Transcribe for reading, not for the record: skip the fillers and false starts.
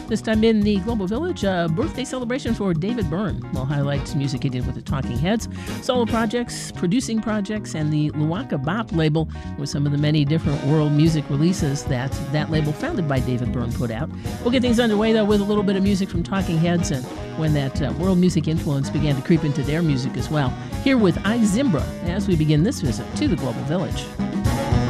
This time in the Global Village, a birthday celebration for David Byrne. We'll highlight music he did with the Talking Heads, solo projects, producing projects, and the Luaka Bop label with some of the many different world music releases that label founded by David Byrne put out. We'll get things underway, though, with a little bit of music from Talking Heads and when that world music influence began to creep into their music as well. Here with I Zimbra as we begin this visit to the Global Village.